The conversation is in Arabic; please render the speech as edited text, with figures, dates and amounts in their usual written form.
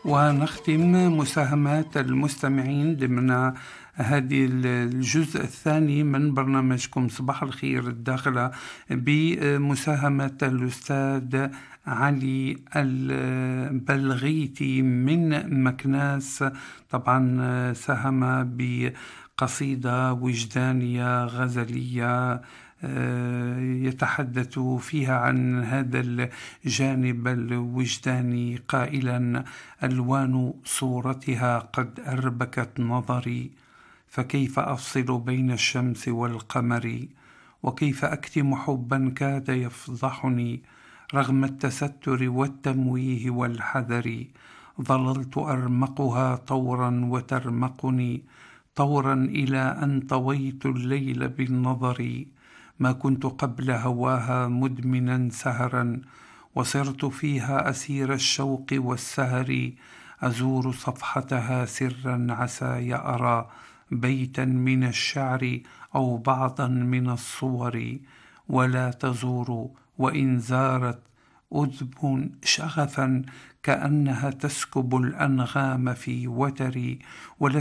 ونختم مساهمات المستمعين ضمن هذه الجزء الثاني من برنامجكم صباح الخير الداخلة بمساهمة الأستاذ علي البلغيتي من مكناس. طبعا ساهم بقصيدة وجدانية غزلية يتحدث فيها عن هذا الجانب الوجداني قائلا: ألوان صورتها قد أربكت نظري، فكيف أفصل بين الشمس والقمر، وكيف أكتم حبا كاد يفضحني رغم التستر والتمويه والحذر. ظللت أرمقها طورا وترمقني طورا إلى أن طويت الليل بالنظر. ما كنت قبل هواها مدمنا سهرا، وصرت فيها أسير الشوق والسهر. أزور صفحتها سرا عسى أرى بيتا من الشعر أو بعضا من الصور. ولا تزور وإن زارت أذب شغفا كأنها تسكب الأنغام في وتر. ولا